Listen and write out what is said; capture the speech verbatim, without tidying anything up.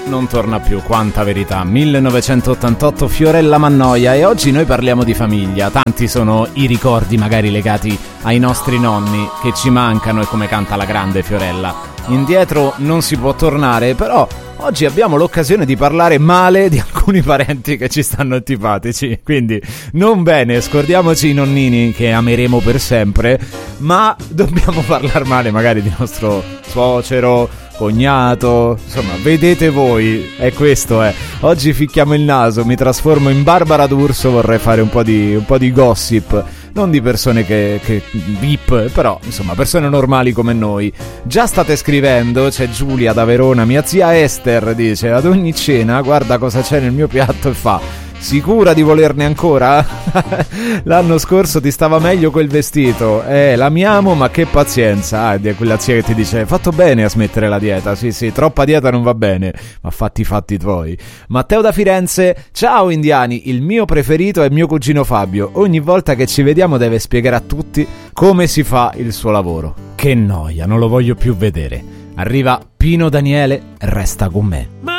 non torna più, quanta verità. millenovecentottantotto, Fiorella Mannoia, e oggi noi parliamo di famiglia. Tanti sono i ricordi magari legati ai nostri nonni che ci mancano, e come canta la grande Fiorella, indietro non si può tornare, però oggi abbiamo l'occasione di parlare male di alcuni parenti che ci stanno antipatici, quindi non bene, scordiamoci i nonnini che ameremo per sempre, ma dobbiamo parlare male magari di nostro suocero, cognato, insomma, vedete voi, è questo, eh. Oggi ficchiamo il naso, mi trasformo in Barbara D'Urso, vorrei fare un po' di, un po' di gossip, non di persone che, che V I P, però insomma persone normali come noi. Già state scrivendo, c'è Giulia da Verona, mia zia Esther dice: ad ogni cena guarda cosa c'è nel mio piatto e fa: sicura di volerne ancora? L'anno scorso ti stava meglio quel vestito. Eh, l'amiamo, ma che pazienza. Ah, è quella zia che ti dice: fatto bene a smettere la dieta. Sì, sì, troppa dieta non va bene, ma fatti i fatti tuoi. Matteo da Firenze: ciao indiani, il mio preferito è mio cugino Fabio. Ogni volta che ci vediamo deve spiegare a tutti come si fa il suo lavoro. Che noia, non lo voglio più vedere. Arriva Pino Daniele, resta con me. Ma